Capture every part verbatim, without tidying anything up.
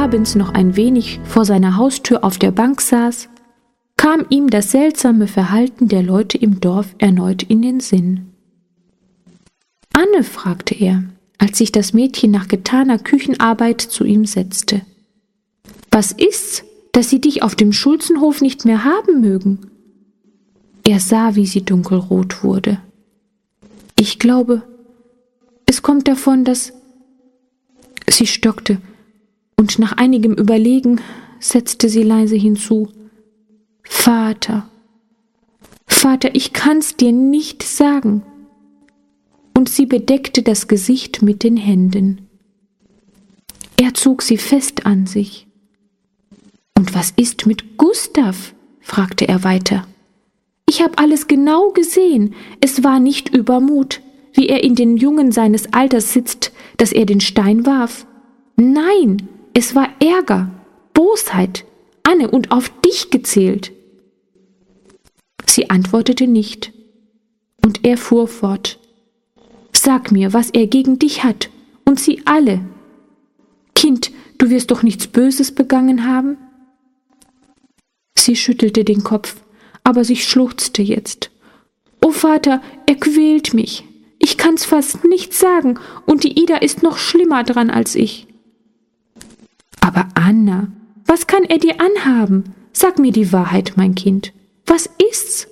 abends noch ein wenig vor seiner Haustür auf der Bank saß, kam ihm das seltsame Verhalten der Leute im Dorf erneut in den Sinn. »Anne«, fragte er, als sich das Mädchen nach getaner Küchenarbeit zu ihm setzte, »was ist's, dass sie dich auf dem Schulzenhof nicht mehr haben mögen?« Er sah, wie sie dunkelrot wurde. »Ich glaube, es kommt davon, dass…« Sie stockte, und nach einigem Überlegen setzte sie leise hinzu, »Vater, Vater, ich kann's dir nicht sagen.« Und sie bedeckte das Gesicht mit den Händen. Er zog sie fest an sich. »Und was ist mit Gustav?« fragte er weiter. »Ich habe alles genau gesehen. Es war nicht Übermut, wie er in den Jungen seines Alters sitzt, dass er den Stein warf. Nein, es war Ärger, Bosheit, Anne, und auf dich gezählt.« Sie antwortete nicht, und er fuhr fort. »Sag mir, was er gegen dich hat, und sie alle. Kind, du wirst doch nichts Böses begangen haben?« Sie schüttelte den Kopf, aber sie schluchzte jetzt. »O Vater, er quält mich. Ich kann's fast nicht sagen, und die Ida ist noch schlimmer dran als ich.« »Aber Anna, was kann er dir anhaben? Sag mir die Wahrheit, mein Kind. Was ist's?«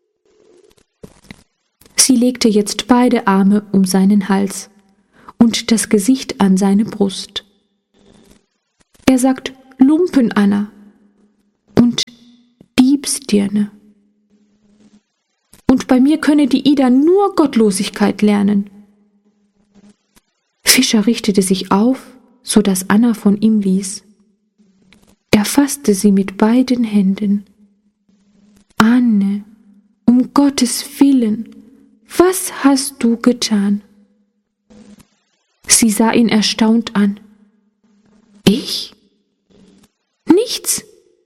Sie legte jetzt beide Arme um seinen Hals und das Gesicht an seine Brust. Er sagt Lumpen, Anna, und Diebsdirne. Und bei mir könne die Ida nur Gottlosigkeit lernen. Fischer richtete sich auf, so dass Anna von ihm ließ. Er fasste sie mit beiden Händen. »Anne, um Gottes Willen, was hast du getan?« Sie sah ihn erstaunt an. »Ich? Nichts.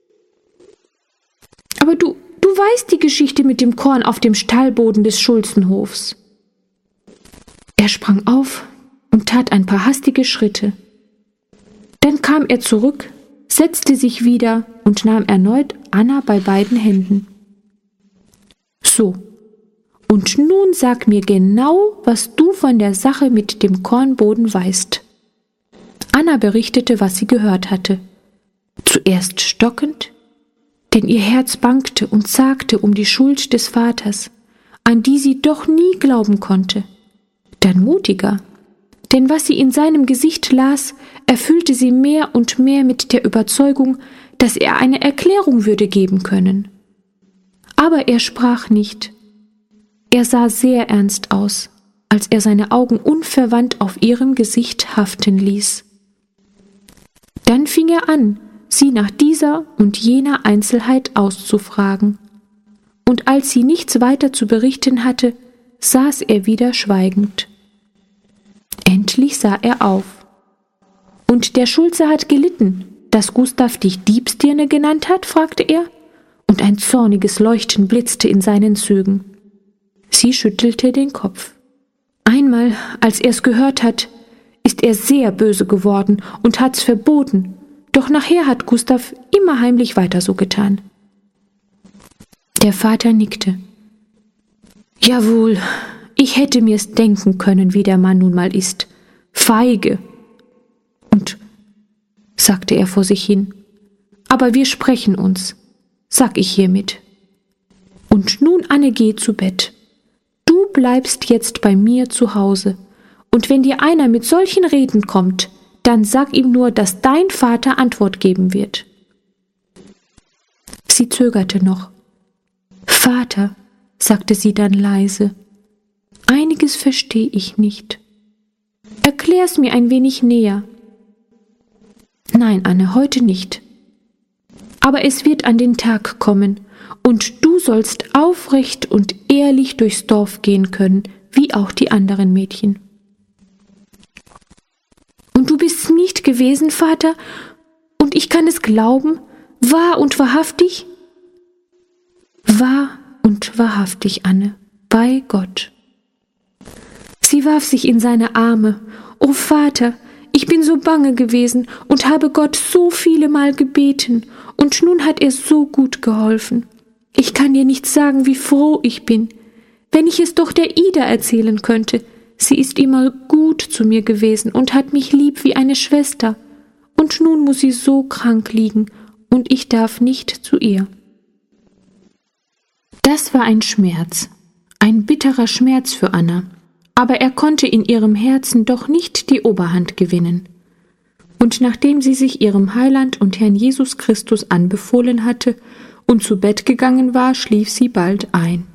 Aber du, du weißt die Geschichte mit dem Korn auf dem Stallboden des Schulzenhofs.« Er sprang auf und tat ein paar hastige Schritte. Dann kam er zurück, setzte sich wieder und nahm erneut Anna bei beiden Händen. »So, und nun sag mir genau, was du von der Sache mit dem Kornboden weißt.« Anna berichtete, was sie gehört hatte. Zuerst stockend, denn ihr Herz bangte und zagte um die Schuld des Vaters, an die sie doch nie glauben konnte. Dann mutiger, denn was sie in seinem Gesicht las, erfüllte sie mehr und mehr mit der Überzeugung, dass er eine Erklärung würde geben können. Aber er sprach nicht. Er sah sehr ernst aus, als er seine Augen unverwandt auf ihrem Gesicht haften ließ. Dann fing er an, sie nach dieser und jener Einzelheit auszufragen. Und als sie nichts weiter zu berichten hatte, saß er wieder schweigend. Endlich sah er auf. »Und der Schulze hat gelitten, dass Gustav dich Diebsdirne genannt hat?« fragte er, und ein zorniges Leuchten blitzte in seinen Zügen. Sie schüttelte den Kopf. Einmal, als er's gehört hat, ist er sehr böse geworden und hat's verboten, doch nachher hat Gustav immer heimlich weiter so getan. Der Vater nickte. »Jawohl, ich hätte mir's denken können, wie der Mann nun mal ist. Feige. Und«, sagte er vor sich hin, »aber wir sprechen uns, sag ich hiermit. Und nun, Anne, geh zu Bett. Du bleibst jetzt bei mir zu Hause, und wenn dir einer mit solchen Reden kommt, dann sag ihm nur, dass dein Vater Antwort geben wird.« Sie zögerte noch. »Vater«, sagte sie dann leise, »einiges verstehe ich nicht. Erklär's mir ein wenig näher.« »Nein, Anne, heute nicht. Aber es wird an den Tag kommen, und du sollst aufrecht und ehrlich durchs Dorf gehen können, wie auch die anderen Mädchen.« »Und du bist's nicht gewesen, Vater? Und ich kann es glauben? Wahr und wahrhaftig?« »Wahr und wahrhaftig, Anne, bei Gott.« Sie warf sich in seine Arme. »O Vater, ich bin so bange gewesen und habe Gott so viele Mal gebeten, und nun hat er so gut geholfen. Ich kann dir nicht sagen, wie froh ich bin. Wenn ich es doch der Ida erzählen könnte. Sie ist immer gut zu mir gewesen und hat mich lieb wie eine Schwester. Und nun muss sie so krank liegen, und ich darf nicht zu ihr. Das war ein Schmerz, ein bitterer Schmerz für Anna, aber er konnte in ihrem Herzen doch nicht die Oberhand gewinnen. Und nachdem sie sich ihrem Heiland und Herrn Jesus Christus anbefohlen hatte und zu Bett gegangen war, schlief sie bald ein.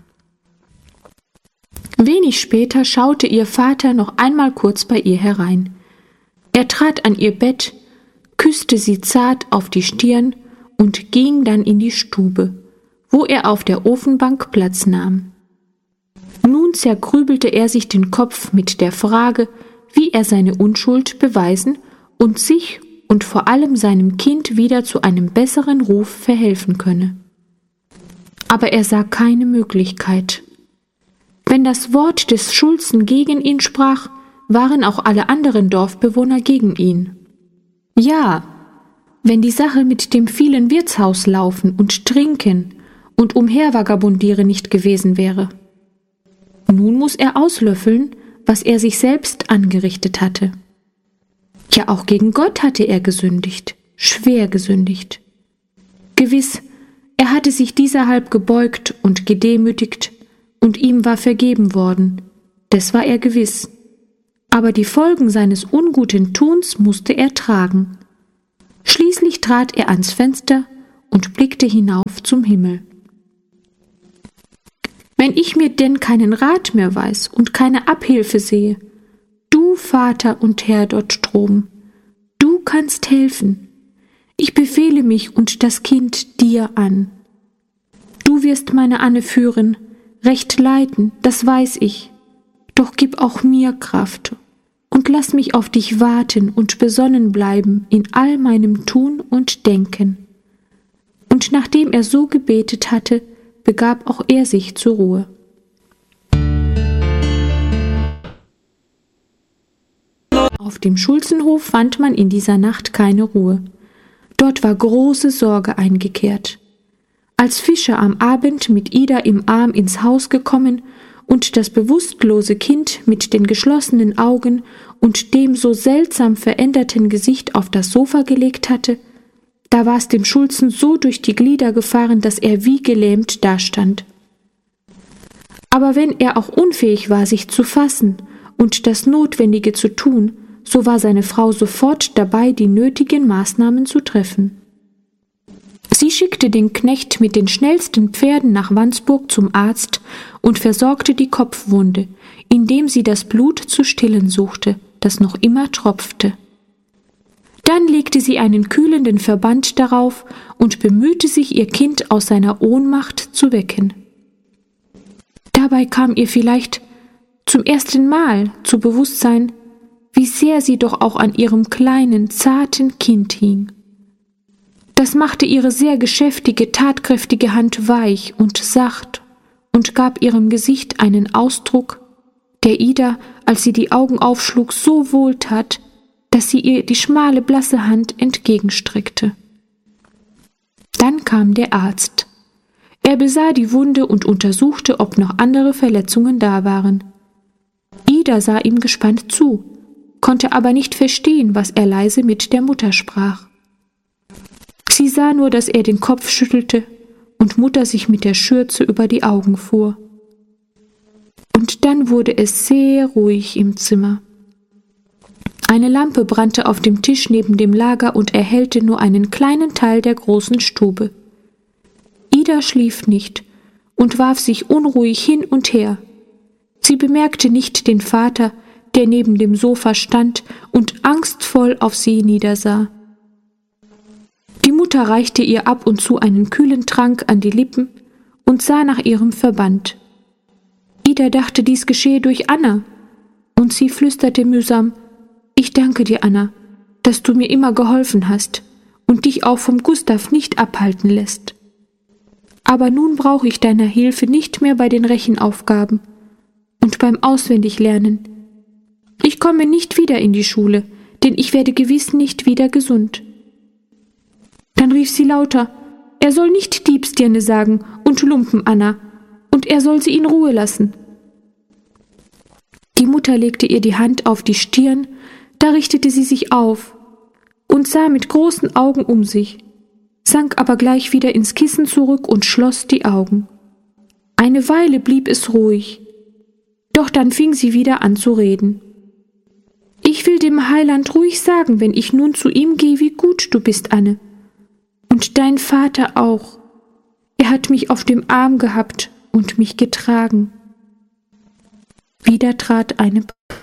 Wenig später schaute ihr Vater noch einmal kurz bei ihr herein. Er trat an ihr Bett, küsste sie zart auf die Stirn und ging dann in die Stube, wo er auf der Ofenbank Platz nahm. Nun zergrübelte er sich den Kopf mit der Frage, wie er seine Unschuld beweisen und sich und vor allem seinem Kind wieder zu einem besseren Ruf verhelfen könne. Aber er sah keine Möglichkeit. Wenn das Wort des Schulzen gegen ihn sprach, waren auch alle anderen Dorfbewohner gegen ihn. Ja, wenn die Sache mit dem vielen Wirtshauslaufen und Trinken und Umhervagabundieren nicht gewesen wäre. Nun muss er auslöffeln, was er sich selbst angerichtet hatte. Ja, auch gegen Gott hatte er gesündigt, schwer gesündigt. Gewiss, er hatte sich dieserhalb gebeugt und gedemütigt, und ihm war vergeben worden, das war er gewiss. Aber die Folgen seines unguten Tuns musste er tragen. Schließlich trat er ans Fenster und blickte hinauf zum Himmel. Wenn ich mir denn keinen Rat mehr weiß und keine Abhilfe sehe, du Vater und Herr dort droben, du kannst helfen. Ich befehle mich und das Kind dir an. Du wirst meine Anne führen, recht leiten, das weiß ich. Doch gib auch mir Kraft und lass mich auf dich warten und besonnen bleiben in all meinem Tun und Denken. Und nachdem er so gebetet hatte, begab auch er sich zur Ruhe. Auf dem Schulzenhof fand man in dieser Nacht keine Ruhe. Dort war große Sorge eingekehrt. Als Fischer am Abend mit Ida im Arm ins Haus gekommen und das bewusstlose Kind mit den geschlossenen Augen und dem so seltsam veränderten Gesicht auf das Sofa gelegt hatte, da war es dem Schulzen so durch die Glieder gefahren, dass er wie gelähmt dastand. Aber wenn er auch unfähig war, sich zu fassen und das Notwendige zu tun, so war seine Frau sofort dabei, die nötigen Maßnahmen zu treffen. Sie schickte den Knecht mit den schnellsten Pferden nach Wandsburg zum Arzt und versorgte die Kopfwunde, indem sie das Blut zu stillen suchte, das noch immer tropfte. Dann legte sie einen kühlenden Verband darauf und bemühte sich, ihr Kind aus seiner Ohnmacht zu wecken. Dabei kam ihr vielleicht zum ersten Mal zu Bewusstsein, wie sehr sie doch auch an ihrem kleinen, zarten Kind hing. Das machte ihre sehr geschäftige, tatkräftige Hand weich und sacht und gab ihrem Gesicht einen Ausdruck, der Ida, als sie die Augen aufschlug, so wohltat, dass sie ihr die schmale, blasse Hand entgegenstreckte. Dann kam der Arzt. Er besah die Wunde und untersuchte, ob noch andere Verletzungen da waren. Ida sah ihm gespannt zu, konnte aber nicht verstehen, was er leise mit der Mutter sprach. Sie sah nur, dass er den Kopf schüttelte und Mutter sich mit der Schürze über die Augen fuhr. Und dann wurde es sehr ruhig im Zimmer. Eine Lampe brannte auf dem Tisch neben dem Lager und erhellte nur einen kleinen Teil der großen Stube. Ida schlief nicht und warf sich unruhig hin und her. Sie bemerkte nicht den Vater, der neben dem Sofa stand und angstvoll auf sie niedersah. Die Mutter reichte ihr ab und zu einen kühlen Trank an die Lippen und sah nach ihrem Verband. Ida dachte, dies geschehe durch Anna, und sie flüsterte mühsam: »Ich danke dir, Anna, dass du mir immer geholfen hast und dich auch vom Gustav nicht abhalten lässt. Aber nun brauche ich deiner Hilfe nicht mehr bei den Rechenaufgaben und beim Auswendiglernen. Ich komme nicht wieder in die Schule, denn ich werde gewiss nicht wieder gesund. Dann rief sie lauter, er soll nicht Diebsdirne sagen und Lumpen Anna, und er soll sie in Ruhe lassen. Die Mutter legte ihr die Hand auf die Stirn, da richtete sie sich auf und sah mit großen Augen um sich, sank aber gleich wieder ins Kissen zurück und schloss die Augen. Eine Weile blieb es ruhig, doch dann fing sie wieder an zu reden. »Ich will dem Heiland ruhig sagen, wenn ich nun zu ihm gehe, wie gut du bist, Anne. Und dein Vater auch. Er hat mich auf dem Arm gehabt und mich getragen.« Wieder trat eine